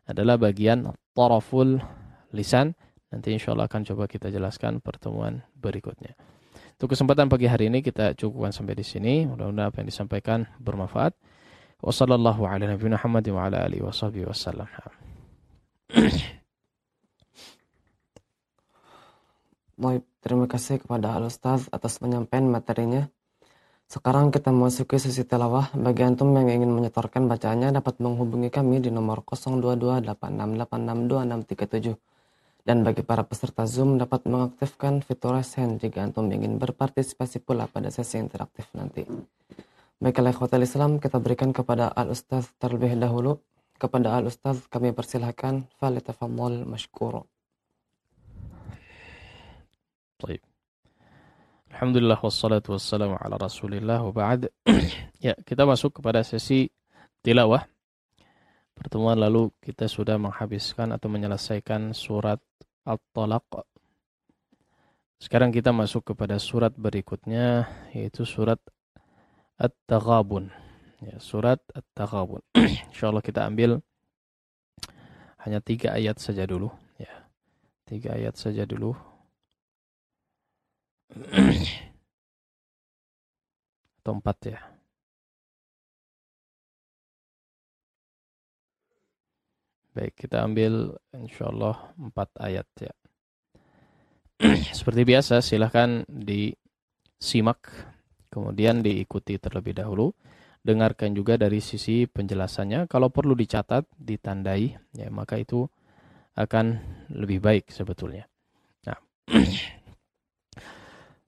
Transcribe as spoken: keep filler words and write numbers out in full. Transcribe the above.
adalah bagian taraful lisan. Nanti insya Allah akan coba kita jelaskan pertemuan berikutnya. Untuk kesempatan pagi hari ini kita cukupkan sampai di sini. Mudah-mudahan apa yang disampaikan bermanfaat. Wassallallahu ala nabiyina Muhammad wa ala alihi washabihi wasallam. Baik, terima kasih kepada Al-Ustaz atas penyampaian materinya. Sekarang kita memasuki sesi tilawah. Bagi antum yang ingin menyetorkan bacaannya dapat menghubungi kami di nomor nol dua dua delapan enam delapan enam dua enam tiga tujuh. Dan bagi para peserta Zoom dapat mengaktifkan fitur raise hand jika antum ingin berpartisipasi pula pada sesi interaktif nanti. Baiklah ikhwatal Islam, kita berikan kepada Al-Ustaz terlebih dahulu. Kepada Al-Ustaz kami persilahkan, falyatafaddal mashkura. Baik. Alhamdulillah wassalatu wassalamu ala Rasulillah wa ba'd. Ya, kita masuk kepada sesi tilawah. Pertemuan lalu kita sudah menghabiskan atau menyelesaikan surat At-Talaq. Sekarang kita masuk kepada surat berikutnya, yaitu surat At-Taghabun. Ya, surat At-Taghabun. Insyaallah kita ambil hanya tiga ayat saja dulu. Ya, tiga ayat saja dulu. Atau empat ya. Baik, kita ambil insyaallah empat ayat ya. Seperti biasa, silahkan disimak, kemudian diikuti terlebih dahulu. Dengarkan juga dari sisi penjelasannya. Kalau perlu dicatat, ditandai, ya maka itu akan lebih baik sebetulnya. Nah,